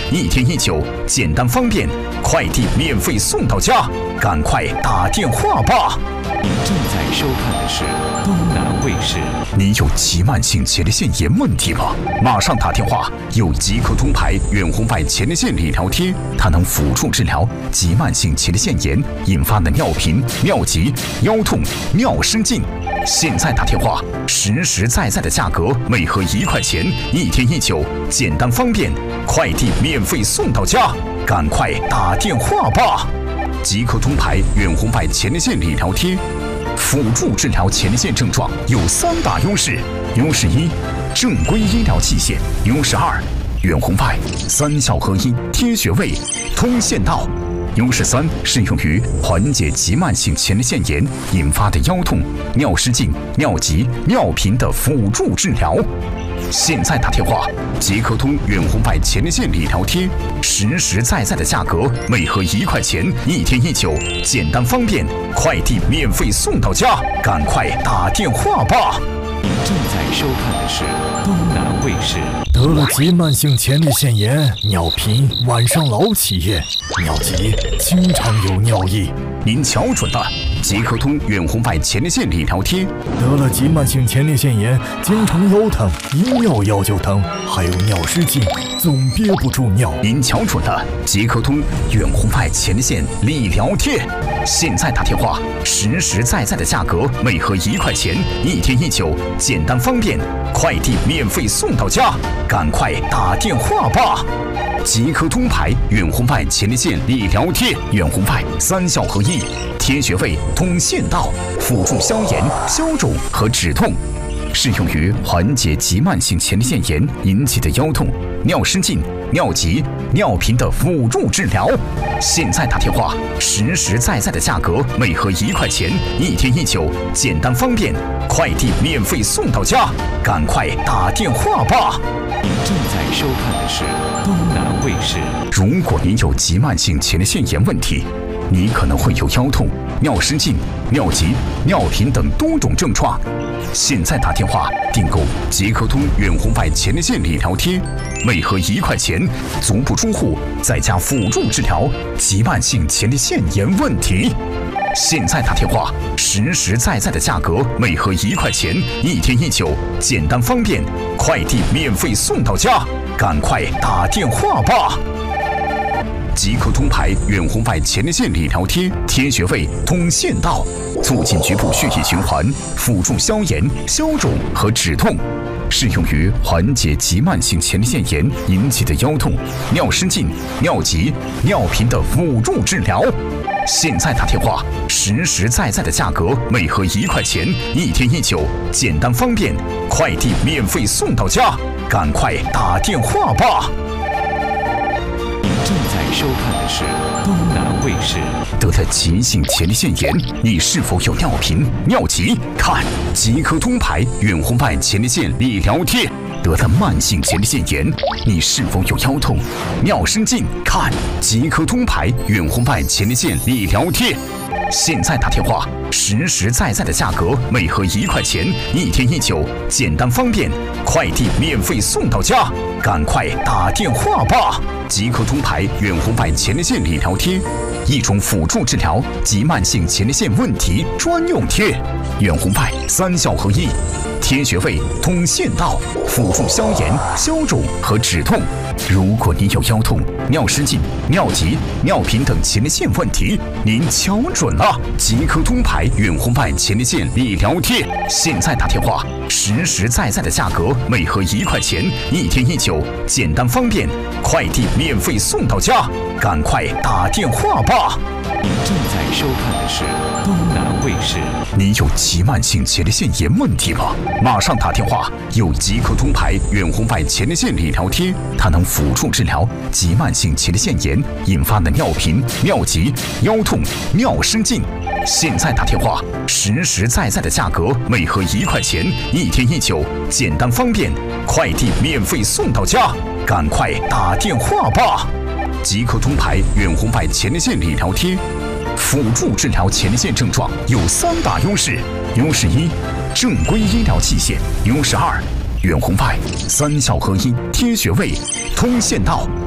1天1酒，简单方便，快递免费送到家，赶快打电话吧！ 您正在收看的是东南卫视。 您有急慢性前列腺炎问题吗？马上打电话，有即刻通牌远红外前列腺理疗贴，它能辅助治疗急慢性前列腺炎引发的尿频、尿急、腰痛、尿失禁。现在打电话，实实在在的价格，每盒1块钱，1天1酒，简单方便，快递免费送到家，赶快打电话吧！即刻通牌远红外前列腺理疗贴，辅助治疗前列腺症状有3大优势：优势1，正规医疗器械；优势2，远红外3效合一，贴穴位，通线道；优势3，适用于缓解急慢性前列腺炎引发的腰痛、尿失禁、尿急、尿频的辅助治疗。现在打电话，即刻通远红外前列腺理疗贴，实实在在的价格，每盒1块钱，1天1酒，简单方便，快递免费送到家，赶快打电话吧！ 您正在收看的是东南卫视。 得了急慢性前列腺炎，尿频，晚上老起夜，尿急，经常有尿意。 您瞧准了，即刻通远红外前列腺理疗贴。 得了急慢性前列腺炎，经常腰疼，一尿腰就疼，还有尿失禁，总憋不住尿。 您瞧准了，即刻通远红外前列腺理疗贴。现在打电话，实实在在的价格，每盒1块钱，1天1酒，简单方便，快递免费送到家，赶快打电话吧！即刻通牌远红外前列腺理疗贴，远红外3效合一，贴穴位，通线道，辅助消炎、消肿和止痛，适用于缓解急慢性前列腺炎引起的腰痛、尿失禁、尿急、尿频的辅助治疗。现在打电话，实实在在的价格，每盒1块钱，1天1酒，简单方便，快递免费送到家，赶快打电话吧！ 您正在收看的是东南卫视。 如果您有急慢性前列腺炎问题，你可能会有腰痛、尿失禁、尿急、尿频等多种症状。现在打电话订购即刻通远红外前列腺理疗贴，每盒1块钱，足不出户，在家辅助治疗急慢性前列腺炎问题。现在打电话，实实在在的价格，每盒1块钱，1天1酒，简单方便，快递免费送到家，赶快打电话吧！即刻通牌远红外前列腺理疗贴，贴穴位，通线道，促进局部血液循环，辅助消炎、消肿和止痛，适用于缓解急慢性前列腺炎引起的腰痛、尿失禁、尿急、尿频的辅助治疗。现在打电话，实实在在的价格，每盒1块钱，1天1酒，简单方便，快递免费送到家，赶快打电话吧！ 您正在收看的是东南卫视。 得了急性前列腺炎，你是否有尿频、尿急？看即刻通牌远红外前列腺理疗贴。得了慢性前列腺炎，你是否有腰痛、尿失禁？看即刻通牌远红外前列腺理疗贴。现在打电话，实实在在的价格，每盒1块钱，1天1酒，简单方便，快递免费送到家，赶快打电话吧！即刻通牌远红外前列腺理疗贴，一种辅助治疗急慢性前列腺问题专用贴，远红外3效合一，贴穴位，通线道，辅助消炎、消肿和止痛。如果您有腰痛、尿失禁、尿急、尿频等前列腺问题，您瞧准了，即刻通牌远红外前列腺理疗贴。现在打电话，实实在在的价格，每盒1块钱，1天1酒，简单方便，快递免费送到家，赶快打电话吧！ 您正在收看的是东南卫视。 您有急慢性前列腺炎问题吗？马上打电话，有即刻通牌远红外前列腺理疗贴，它能辅助治疗急慢性前列腺炎引发的尿频、尿急、腰痛、尿失禁。现在打电话，实实在在的价格，每盒1块钱，1天1酒，简单方便，快递免费送到家，赶快打电话吧！即刻通牌远红外前列腺理疗贴，辅助治疗前列腺症状有3大优势：优势1，正规医疗器械；优势2，远红外3效合一，贴穴位，通线道，